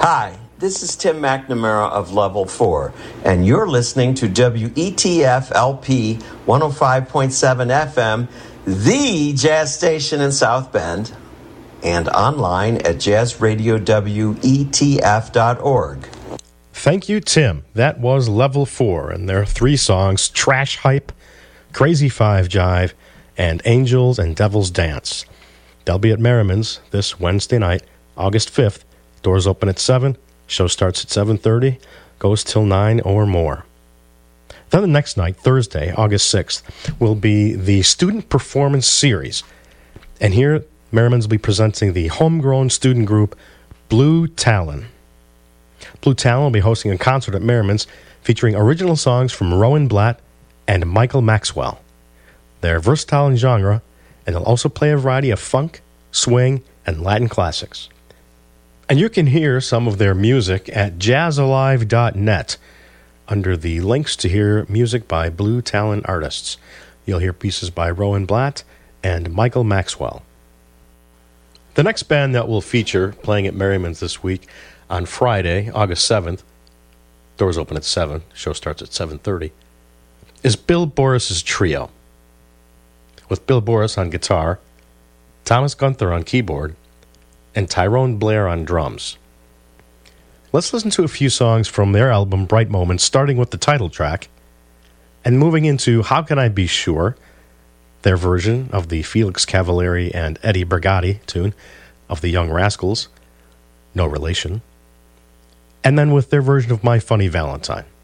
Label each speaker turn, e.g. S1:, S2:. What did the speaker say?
S1: Hi, this is Tim McNamara of Level 4, and you're listening to WETF LP 105.7 FM, the jazz station in South Bend, and online at jazzradiowetf.org.
S2: Thank you, Tim. That was Level 4, and their 3 songs, Trash Hype, Crazy Five Jive, and Angels and Devils Dance. They'll be at Merriman's this Wednesday night, August 5th. Doors open at 7, show starts at 7:30, goes till 9 or more. Then the next night, Thursday, August 6th, will be the Student Performance Series. And here, Merriman's will be presenting the homegrown student group Blue Talon. Blue Talon will be hosting a concert at Merriman's featuring original songs from Rowan Blatt and Michael Maxwell. They're versatile in genre, and they'll also play a variety of funk, swing, and Latin classics. And you can hear some of their music at jazzalive.net under the links to hear music by Blue Talon artists. You'll hear pieces by Rowan Blatt and Michael Maxwell. The next band that will feature playing at Merriman's this week on Friday, August 7th, doors open at 7, show starts at 7:30, is Bill Boris's Trio. With Bill Boris on guitar, Thomas Gunther on keyboard, and Tyrone Blair on drums. Let's listen to a few songs from their album Bright Moments, starting with the title track, and moving into How Can I Be Sure, their version of the Felix Cavalieri and Eddie Brigati tune of the Young Rascals, No Relation, and then with their version of My Funny Valentine.